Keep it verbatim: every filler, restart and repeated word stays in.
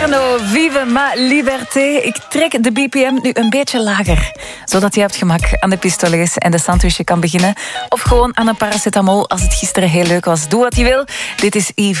Arno, vive ma liberté. Ik trek de B P M nu een beetje lager, zodat je op het gemak aan de pistolets en de sandwichje kan beginnen. Of gewoon aan een paracetamol als het gisteren heel leuk was. Doe wat je wil. Dit is Yves.